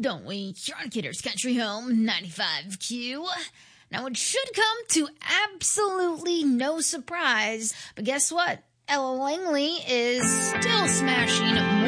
don't we? Here on Kidder's Country Home, 95Q. Now, it should come to absolutely no surprise, but guess what? Ella Langley is still smashing